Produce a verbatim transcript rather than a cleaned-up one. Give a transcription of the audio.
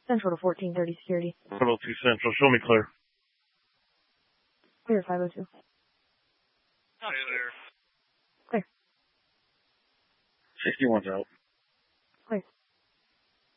Central to fourteen thirty security. five oh two Central, show me clear. Clear, five oh two. Clear. Clear. sixty-one's out.